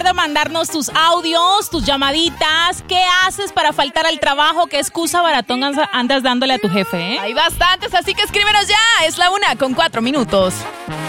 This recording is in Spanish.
de mandarnos tus audios, tus llamaditas. ¿Qué haces para faltar al trabajo? ¿Qué excusa baratón andas dándole a tu jefe, Hay bastantes, así que escríbenos ya. Es la 1:04.